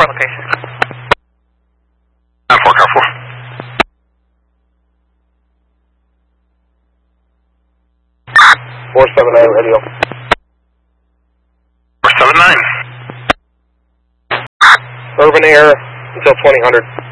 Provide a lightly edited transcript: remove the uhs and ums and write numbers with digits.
location. 9-4, car 4. radio. 479. Urban Air until 2000.